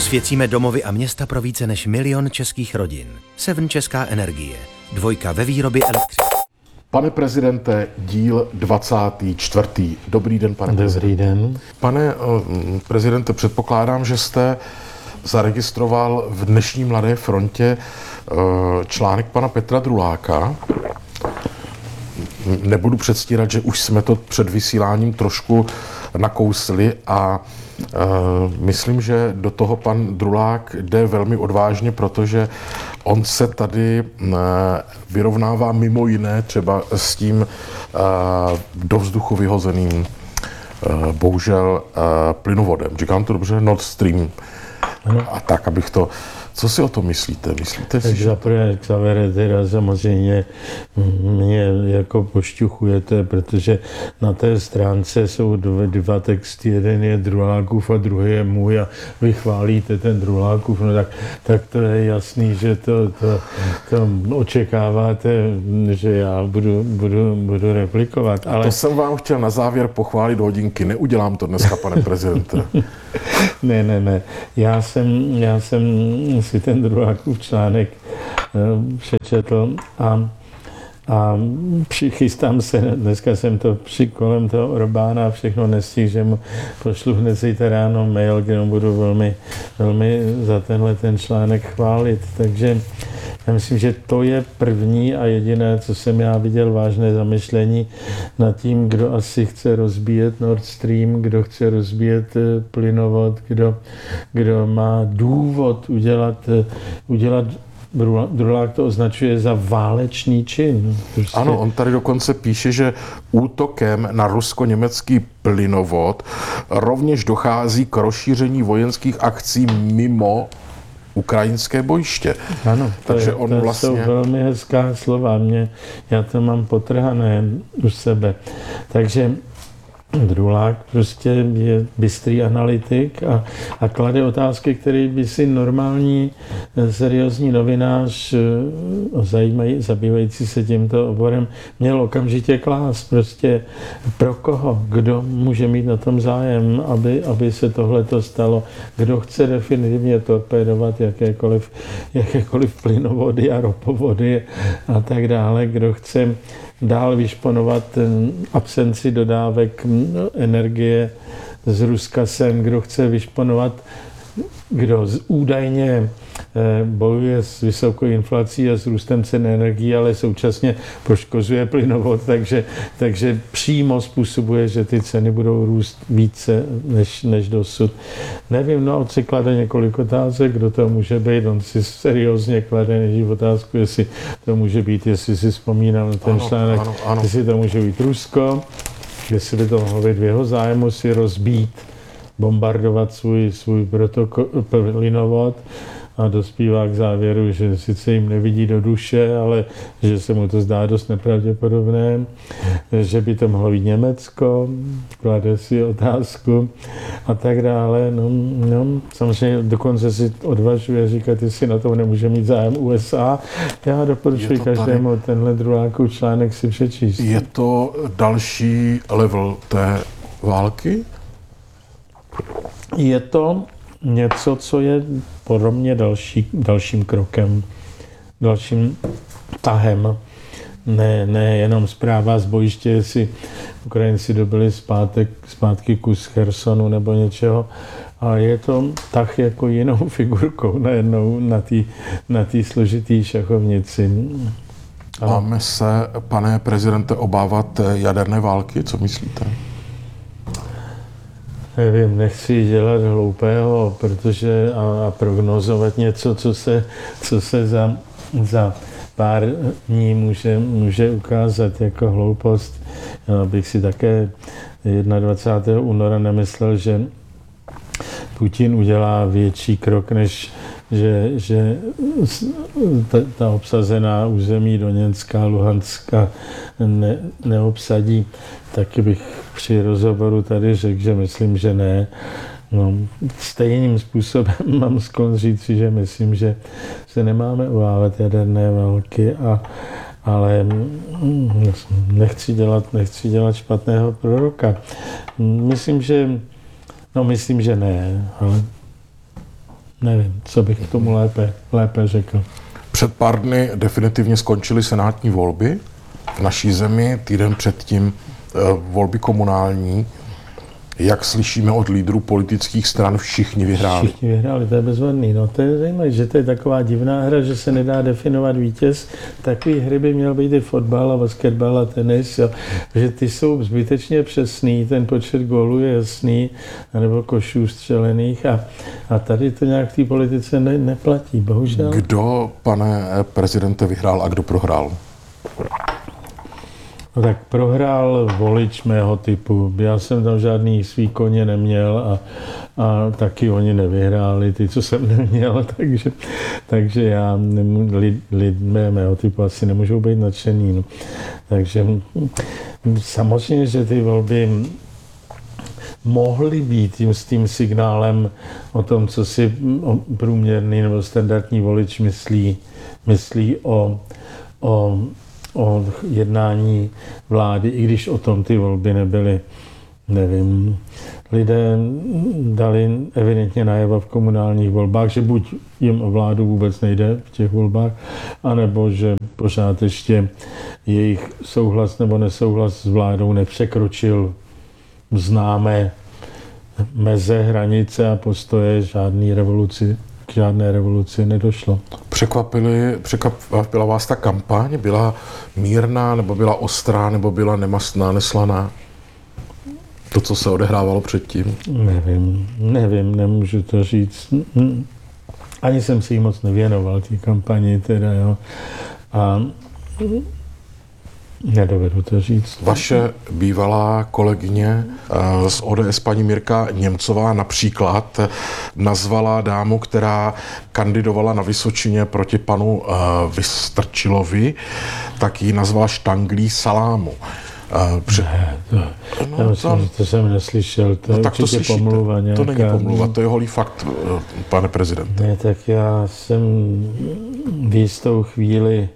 Osvěcíme domovy a města pro více než 1 000 000 českých rodin. Seven Česká energie. 2 ve výrobě elektřiny. Pane prezidente, díl 24. Dobrý den, pane prezidente. Dobrý den. Pane prezidente, předpokládám, že jste zaregistroval v dnešní Mladé frontě článek pana Petra Druláka. Nebudu předstírat, že už jsme to před vysíláním trošku nakousli a myslím, že do toho pan Drulák jde velmi odvážně, protože on se tady vyrovnává mimo jiné třeba s tím do vzduchu vyhozeným bohužel plynovodem. Říkám to dobře? Nord Stream. Ano. A tak, abych to... Co si o tom myslíte? Myslíte si, že... Zaprvé, Xavere, teda samozřejmě mě jako pošťuchujete, protože na té stránce jsou dva texty, jeden je Drulákův a druhý je můj a vy chválíte ten Drulákův, no tak to je jasný, že to očekáváte, že já budu replikovat. Ale... To jsem vám chtěl na závěr pochválit hodinky, neudělám to dneska, pane prezidente. Ne. Já jsem si ten Drulákův článek přečetl a přichystám se, dneska jsem to kolem toho Orbána a všechno nestihl, že mu pošlu hned zítra ráno mail, kde budu velmi za ten článek chválit. Takže já myslím, že to je první a jediné, co jsem já viděl, vážné zamyšlení nad tím, kdo asi chce rozbíjet Nord Stream, kdo chce rozbíjet plynovod, kdo má důvod udělat Drulák to označuje za válečný čin. Prostě. Ano, on tady dokonce píše, že útokem na rusko-německý plynovod rovněž dochází k rozšíření vojenských akcí mimo ukrajinské bojiště. Ano, takže on vlastně... jsou velmi hezká slova. Já to mám potrhané u sebe. Takže Drulák prostě je bystrý analytik a klade otázky, které by si normální seriózní novinář zabývající se tímto oborem měl okamžitě klást. Prostě pro koho? Kdo může mít na tom zájem, aby se tohleto stalo? Kdo chce definitivně torpédovat jakékoliv plynovody a ropovody a tak dále? Kdo chce dál vyšponovat absenci dodávek energie z Ruska sem, kdo chce vyšponovat, kdo údajně bojuje s vysokou inflací a s růstem cen energií, ale současně poškozuje plynovod, takže přímo způsobuje, že ty ceny budou růst více než dosud. Nevím, on si klade několik otázek, kdo to může být, on si seriózně klade nejdřív otázku, jestli to může být, jestli si vzpomínám na ten článek, jestli to může být Rusko, jestli by to mohlo být v jeho zájmu si rozbít, bombardovat svůj plynovod a dospívá k závěru, že sice jim nevidí do duše, ale že se mu to zdá dost nepravděpodobné, že by to mohlo být Německo, klade si otázku a tak dále. No, samozřejmě dokonce si odvažuje říkat, jestli na tom nemůže mít zájem USA. Já doporučuji každému tenhle Drulákův článek si přečíst. Je to další level té války? Je to něco, co je podle mě dalším krokem, dalším tahem. Ne jenom zpráva z bojiště, jestli Ukrajinci dobili zpátky kus Chersonu nebo něčeho, ale je to tah jako jinou figurkou najednou na té složitý šachovnici. Máme se, pane prezidente, obávat jaderné války? Co myslíte? Nevím, nechci dělat hloupého, protože a prognozovat něco, co se za pár dní může ukázat jako hloupost. Já bych si také 21. února nemyslel, že Putin udělá větší krok, než že ta obsazená území Doněcka, Luhanska neobsadí. Taky bych při rozhovoru tady řekl, že myslím, že ne. No, stejným způsobem mám sklon říct, že myslím, že se nemáme obávat jaderné války, ale nechci dělat špatného proroka. Myslím, že ne, ale nevím, co bych k tomu lépe řekl. Před pár dny definitivně skončily senátní volby v naší zemi, týden předtím volby komunální. Jak slyšíme od lídrů politických stran, všichni vyhráli. Všichni vyhráli, to je bezvadný. No to je zajímavé, že to je taková divná hra, že se nedá definovat vítěz. Takový hry by měl být i fotbal a basketbal a tenis, jo. Že ty jsou zbytečně přesný, ten počet gólů je jasný, nebo košů střelených a tady to nějak v té politice neplatí, bohužel. Kdo, pane prezidente, vyhrál a kdo prohrál? No tak prohrál volič mého typu. Já jsem tam žádný svý koně neměl a taky oni nevyhráli, ty, co jsem neměl, takže já lidé mého typu asi nemůžou být nadšený. No. Takže samozřejmě, že ty volby mohly být s tím signálem o tom, co si průměrný nebo standardní volič myslí o jednání vlády, i když o tom ty volby nebyly, nevím. Lidé dali evidentně najevo v komunálních volbách, že buď jim o vládu vůbec nejde v těch volbách, anebo že pořád ještě jejich souhlas nebo nesouhlas s vládou nepřekročil známé meze, hranice a postoje, k žádné revoluci nedošlo. Překvapila vás ta kampaň? Byla mírná, nebo byla ostrá, nebo byla nemastná, neslaná? To, co se odehrávalo předtím? Nevím, nemůžu to říct. Ani jsem si jí moc nevěnoval, té kampani teda, jo. A nedovedu to říct. Vaše bývalá kolegyně z ODS, paní Mirka Němcová, například nazvala dámu, která kandidovala na Vysočině proti panu Vystrčilovi, tak ji nazvala štanglí salámu. To jsem neslyšel, to je určitě pomluva nějaká. To není pomluva, to je holý fakt, pane prezidente. Ne, tak já jsem v jistou chvíli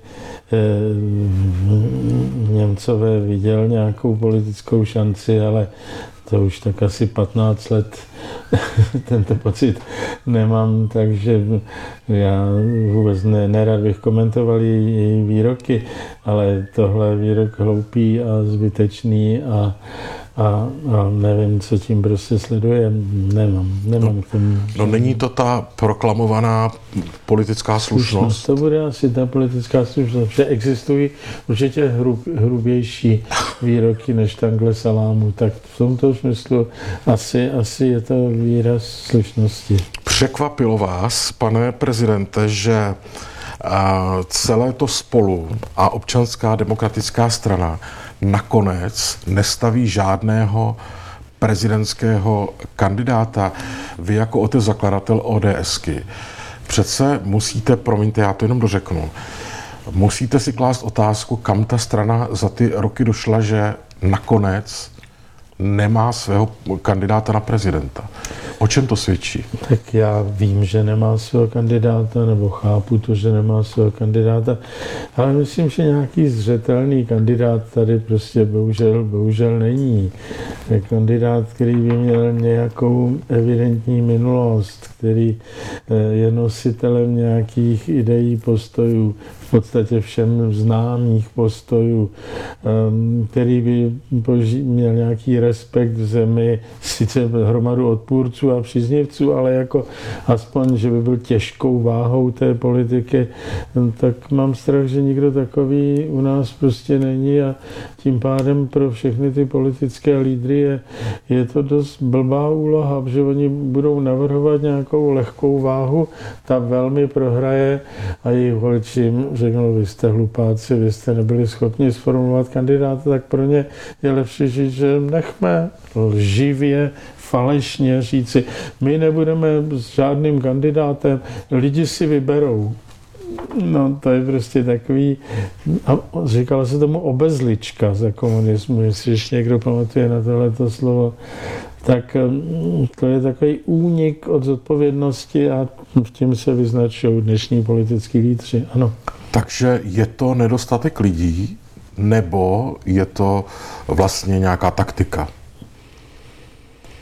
Němcové viděl nějakou politickou šanci, ale to už tak asi 15 let tento pocit nemám, takže já vůbec nerad bych komentoval její výroky, ale tohle je výrok hloupý a zbytečný a nevím, co tím prostě sleduje. Nemám k tomu. No není to ta proklamovaná politická slušnost? To bude asi ta politická slušnost, že existují určitě hrubější výroky než tangle salámu, tak v tomto smyslu asi je to výraz slušnosti. Překvapilo vás, pane prezidente, že celé to Spolu a Občanská demokratická strana nakonec nestaví žádného prezidentského kandidáta? Vy jako otec zakladatel ODSky přece musíte, promiňte, já to jenom dořeknu, musíte si klást otázku, kam ta strana za ty roky došla, že nakonec nemá svého kandidáta na prezidenta. O čem to svědčí? Tak já vím, že nemá svého kandidáta, nebo chápu to, že nemá svého kandidáta, ale myslím, že nějaký zřetelný kandidát tady prostě bohužel není. Je kandidát, který by měl nějakou evidentní minulost, který je nositelem nějakých ideí, postojů, v podstatě všem známých postojů, který by měl nějaký respekt v zemi, sice hromadu odpůrců a příznivců, ale jako aspoň, že by byl těžkou váhou té politiky, tak mám strach, že nikdo takový u nás prostě není a tím pádem pro všechny ty politické lídry je to dost blbá úloha, protože oni budou navrhovat nějakou lehkou váhu, ta velmi prohraje a jejich voliči řeknou, vy jste hlupáci, vy jste nebyli schopni sformulovat kandidáta, tak pro ně je lepší říct, že nechme lživě, falešně říci, my nebudeme s žádným kandidátem, lidi si vyberou. No to je prostě takový, a říkalo se tomu obezlička za komunismu, jestli ještě někdo pamatuje na tohleto slovo, tak to je takový únik od zodpovědnosti a v tím se vyznačují dnešní politický lídři, ano. Takže je to nedostatek lidí, nebo je to vlastně nějaká taktika?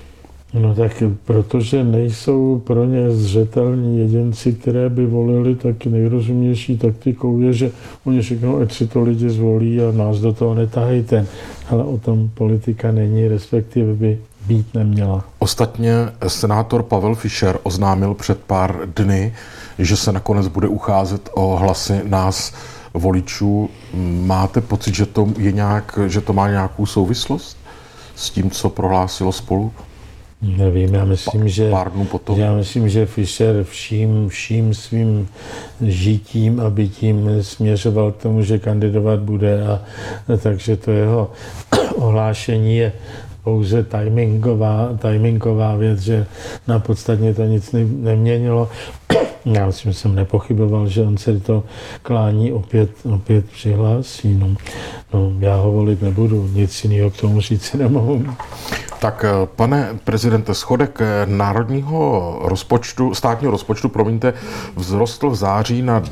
No tak protože nejsou pro ně zřetelní jedinci, které by volili, tak nejrozumnější taktikou je, že oni řeknou, ať si to lidi zvolí a nás do toho netahejte. Ale o tom politika není, respektive by být neměla. Ostatně senátor Pavel Fischer oznámil před pár dny, že se nakonec bude ucházet o hlasy nás voličů. Máte pocit, že to má nějakou souvislost s tím, co prohlásilo Spolu? Nevím, já myslím, že Fischer vším svým žitím a bytím směřoval k tomu, že kandidovat bude, a takže to jeho ohlášení je pouze timingová věc, že na podstatně to nic neměnilo. Já myslím, že jsem nepochyboval, že on se to klání opět přihlásí. No, já ho volit nebudu, nic jiného k tomu říct nemohu. Tak, pane prezidente, schodek státního rozpočtu, vzrostl v září na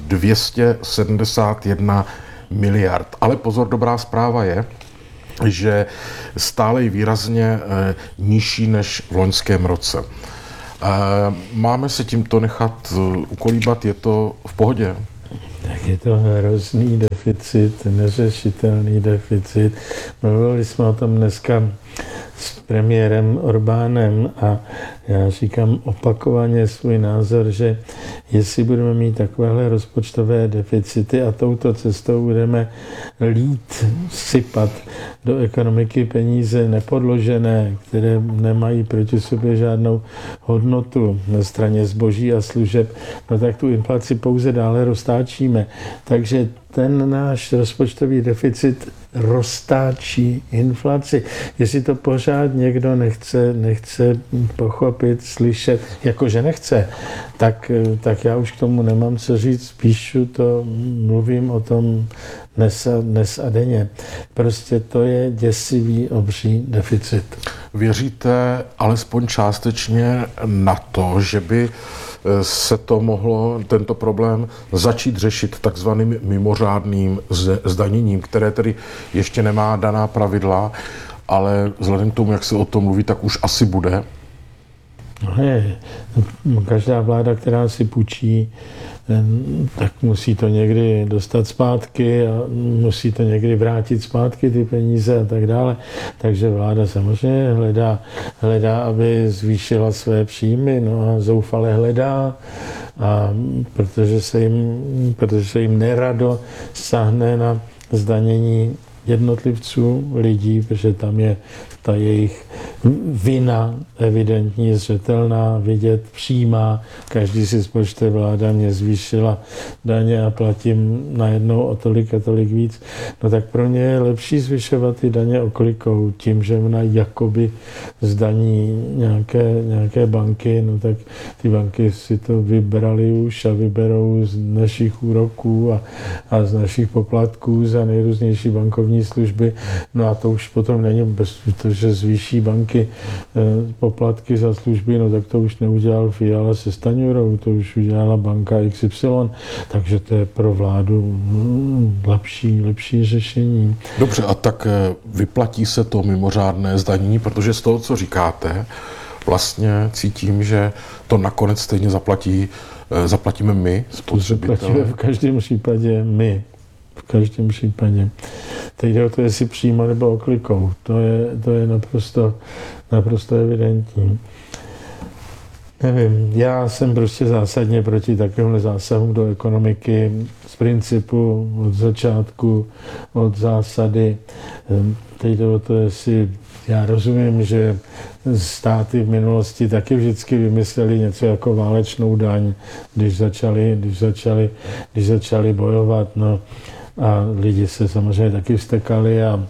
271 miliard. Ale pozor, dobrá zpráva je, že stále je výrazně nižší než v loňském roce. Máme se tímto nechat ukolíbat, je to v pohodě? Tak je to hrozný deficit, neřešitelný deficit. Mluvili jsme o tom dneska s premiérem Orbánem a já říkám opakovaně svůj názor, že jestli budeme mít takovéhle rozpočtové deficity a touto cestou budeme sypat do ekonomiky peníze nepodložené, které nemají proti sobě žádnou hodnotu na straně zboží a služeb, no tak tu inflaci pouze dále roztáčíme. Takže ten náš rozpočtový deficit roztáčí inflaci. Jestli to pořád někdo nechce pochopit, slyšet, jakože nechce, tak já už k tomu nemám co říct, píšu to, mluvím o tom dnes a denně. Prostě to je děsivý obří deficit. Věříte alespoň částečně na to, že by se to mohlo, tento problém, začít řešit takzvaným mimořádným zdaněním, které tedy ještě nemá daná pravidla, ale vzhledem k tomu, jak se o tom mluví, tak už asi bude? Každá vláda, která si půjčí, tak musí to někdy dostat zpátky a musí to někdy vrátit zpátky ty peníze a tak dále. Takže vláda samozřejmě hledá, aby zvýšila své příjmy, no a zoufale hledá, a protože se jim nerado sáhne na zdanění jednotlivců, lidí, protože tam je ta jejich vina evidentní, zřetelná, vidět, přímá. Každý si spočte, vláda mě zvýšila daně a platím najednou o tolik a tolik víc. No tak pro ně je lepší zvyšovat ty daně okolikou tím, že ona jakoby zdaní nějaké banky, no tak ty banky si to vybrali už a vyberou z našich úroků a z našich poplatků za nejrůznější bankovní služby. No a to už potom není, protože zvýší banky poplatky za služby, no tak to už neudělal Fiala se Stanjurou, to už udělala banka XY, takže to je pro vládu lepší řešení. Dobře, a tak vyplatí se to mimořádné zdanění, protože z toho, co říkáte, vlastně cítím, že to nakonec stejně zaplatíme my, spotřebitelé. Zaplatíme v každém případě my. V každém případě. Teď jde o to, jestli přímo nebo oklikou. To je naprosto evidentní. Nevím, já jsem prostě zásadně proti takovémhle zásahu do ekonomiky z principu, od začátku, od zásady. Teď jde o to, jestli já rozumím, že státy v minulosti taky vždycky vymysleli něco jako válečnou daň, když začali bojovat. No, a lidi se samozřejmě taky vztekali a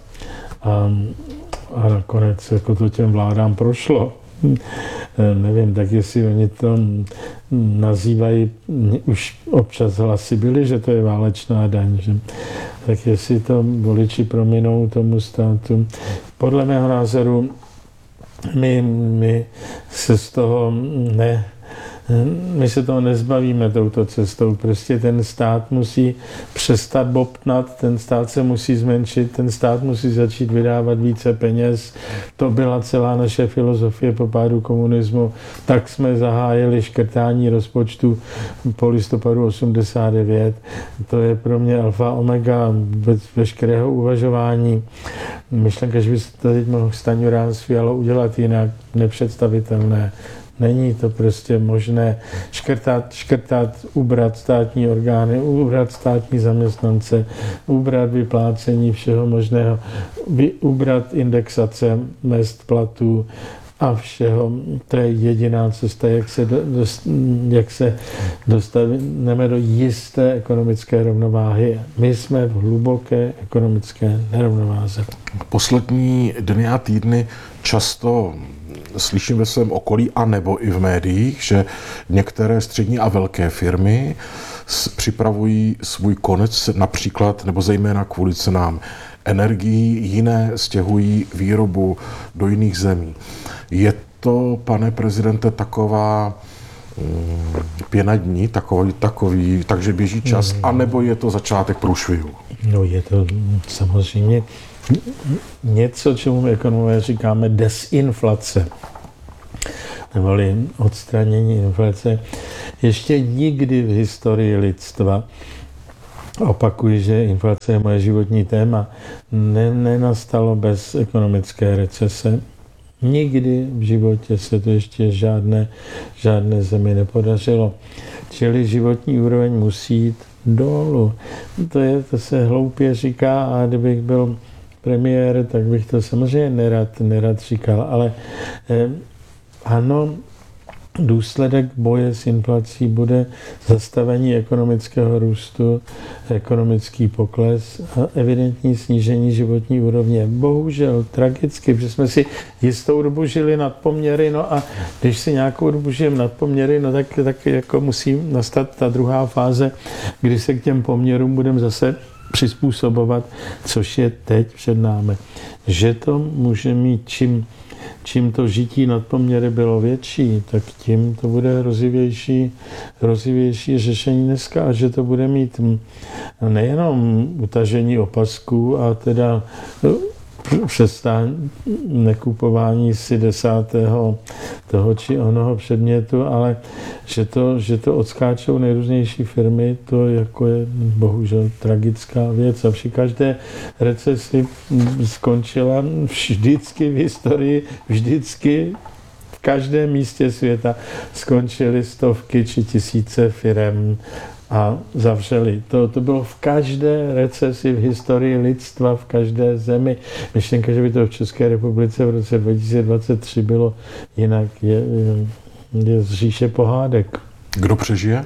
nakonec jako to těm vládám prošlo. Nevím, tak jestli oni to nazývají, už občas hlasy byly, že to je válečná daň, že? Tak jestli to voliči prominou tomu státu. Podle mého názoru my se z toho my se toho nezbavíme touto cestou. Prostě ten stát musí přestat bobtnat, ten stát se musí zmenšit, ten stát musí začít vydávat více peněz. To byla celá naše filozofie po pádu komunismu. Tak jsme zahájili škrtání rozpočtu po listopadu 89. To je pro mě alfa omega veškerého uvažování. Myšlenka, že by se to teď mohl Stanjura s Fialou udělat jinak, nepředstavitelné. Není to prostě možné škrtat, ubrat státní orgány, ubrat státní zaměstnance, ubrat vyplácení všeho možného, ubrat indexace mezd, platů a všeho. To je jediná cesta, jak se dostaneme do jisté ekonomické rovnováhy. My jsme v hluboké ekonomické nerovnováze. Poslední dny a týdny často slyším ve svém okolí a nebo i v médiích, že některé střední a velké firmy připravují svůj konec například nebo zejména kvůli cenám energií, jiné stěhují výrobu do jiných zemí. Je to, pane prezidente, taková pěna dní, takový, takže běží čas, anebo je to začátek průšvihu? No je to samozřejmě něco, čemu my ekonomové říkáme desinflace, neboli odstranění inflace. Ještě nikdy v historii lidstva, opakuji, že inflace je moje životní téma, nenastalo bez ekonomické recese. Nikdy v životě se to ještě žádné zemi nepodařilo. Čili životní úroveň musí jít dolů. To se hloupě říká, a kdybych byl premiér, tak bych to samozřejmě nerad říkal, ale ano, důsledek boje s inflací bude zastavení ekonomického růstu, ekonomický pokles a evidentní snížení životní úrovně. Bohužel tragicky, protože jsme si jistou dobu žili nad poměry, no a když si nějakou dobu žijeme nad poměry, no tak jako musí nastat ta druhá fáze, kdy se k těm poměrům budeme zase přizpůsobovat, což je teď před námi. Že to může mít čím to žití nad poměry bylo větší, tak tím to bude hrozivější řešení dneska, a že to bude mít nejenom utažení opasků a teda přestání nekupování si 10. toho či onoho předmětu, ale že to odskáčou nejrůznější firmy, to jako je bohužel tragická věc. A při každé recesi skončila vždycky v historii, vždycky v každém místě světa skončily stovky či tisíce firem a zavřeli. To bylo v každé recesi v historii lidstva, v každé zemi. Myšlenka, že by to v České republice v roce 2023 bylo jinak, je z říše pohádek. Kdo přežije?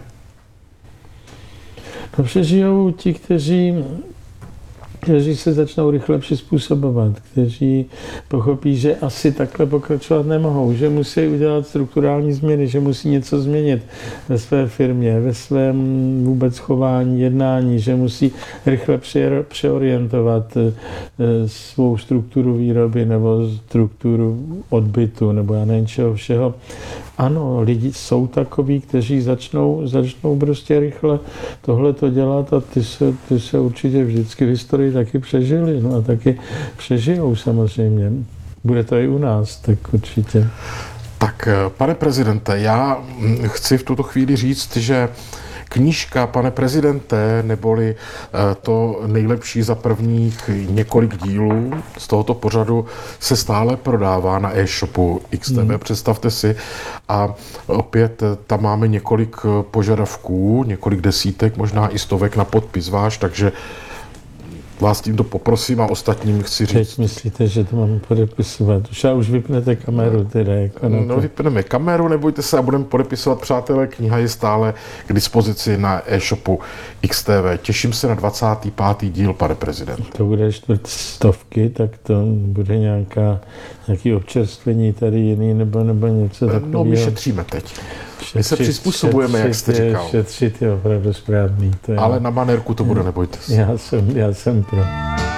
No, přežijou ti, kteří se začnou rychle přizpůsobovat, kteří pochopí, že asi takhle pokračovat nemohou, že musí udělat strukturální změny, že musí něco změnit ve své firmě, ve svém vůbec chování, jednání, že musí rychle přeorientovat svou strukturu výroby nebo strukturu odbytu, nebo já nevím čeho všeho. Ano, lidi jsou takoví, kteří začnou prostě rychle tohleto dělat, a ty se určitě vždycky v historii taky přežili, no a taky přežijou samozřejmě. Bude to i u nás, tak určitě. Tak, pane prezidente, já chci v tuto chvíli říct, že knížka, pane prezidente, neboli to nejlepší za prvních několik dílů z tohoto pořadu se stále prodává na e-shopu XTB, představte si. A opět tam máme několik požadavků, několik desítek, možná i stovek na podpis váš, takže vás tímto poprosím a ostatním chci říct. Teď myslíte, že to mám podepisovat? Už vypnete kameru teda. Jako no, vypneme kameru, nebojte se, a budeme podepisovat, přátelé. Kniha je stále k dispozici na e-shopu XTV. Těším se na 25. díl, pane prezident. To bude 400, tak to bude nějaký občerstvení tady jiný nebo něco takového. No, my šetříme teď. My se přizpůsobujeme, jak jste říkal. Šetřit je opravdu správný. Ale na manérku to bude, nebojte se. Já jsem pro.